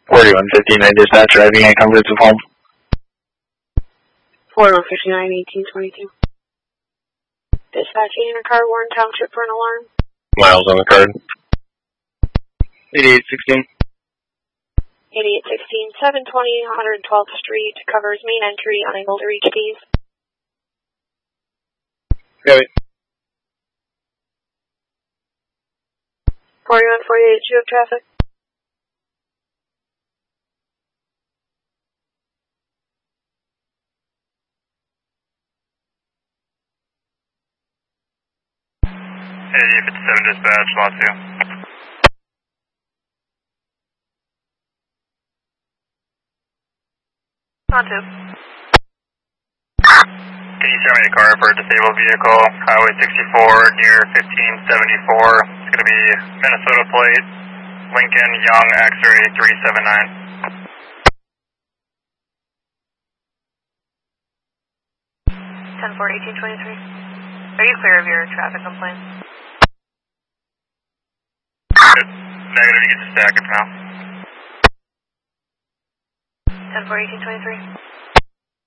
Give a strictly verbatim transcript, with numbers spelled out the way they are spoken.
forty-one fifty-nine dispatch, driving at comforts of home. forty-one fifty-nine, eighteen twenty-two. Dispatching in a car, Warren Township for an alarm. Miles on the card. eighty-eight sixteen. eighty-eight sixteen, seven twenty, one twelfth Street, covers main entry, unable to reach these. Got it. forty-one forty-eight, you have traffic. eighty-eight fifty-seven dispatch, lot two. Lot two. Can you send me a car for a disabled vehicle, Highway sixty-four near fifteen seventy-four. It's going to be Minnesota plate, Lincoln Young X-ray three seven nine. ten four, eighteen twenty-three. Are you clear of your traffic complaint? Negative, you can just stack it for now. ten four, eighteen twenty-three.